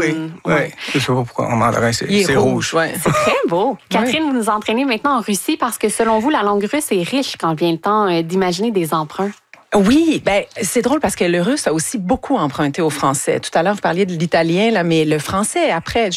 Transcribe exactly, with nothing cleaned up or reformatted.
oui. Ouais. Ouais. Je sais pas pourquoi en mandarin, c'est, Il est c'est rouge. rouge. Ouais. C'est très beau. Catherine, vous nous entraînez maintenant en Russie parce que selon vous, la langue russe est riche quand vient le temps euh, d'imaginer des emprunts. Oui, ben c'est drôle parce que le russe a aussi beaucoup emprunté au français. Tout à l'heure, vous parliez de l'italien, là, mais le français, après,